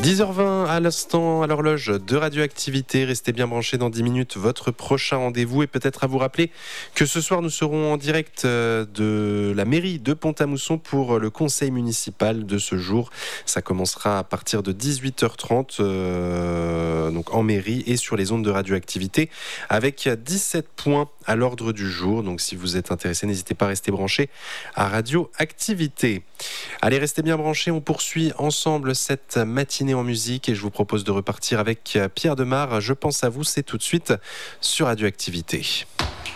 10h20 à l'instant à l'horloge de Radioactivité. Restez bien branchés dans 10 minutes. Votre prochain rendez-vous, et peut-être à vous rappeler que ce soir nous serons en direct de la mairie de Pont-à-Mousson pour le conseil municipal de ce jour. Ça commencera à partir de 18h30 donc en mairie et sur les ondes de Radioactivité avec 17 points à l'ordre du jour. Donc si vous êtes intéressé, n'hésitez pas à rester branchés à Radioactivité. Allez, restez bien branchés. On poursuit ensemble cette matinée en musique et je vous propose de repartir avec Pierre Demar. Je pense à vous, c'est tout de suite sur Radioactivité.